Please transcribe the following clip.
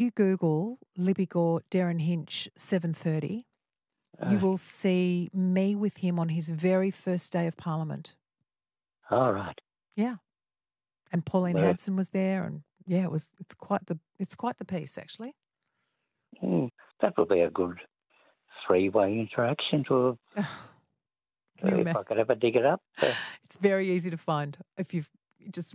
you Google Libby Gore, Darren Hinch, 7:30, you will see me with him on his very first day of Parliament. All right. Yeah. And Pauline Well, Hadson was there, and yeah, it's quite the piece, actually. that would be a good three-way interaction to Can you if imagine? I could ever dig it up. It's very easy to find if you've just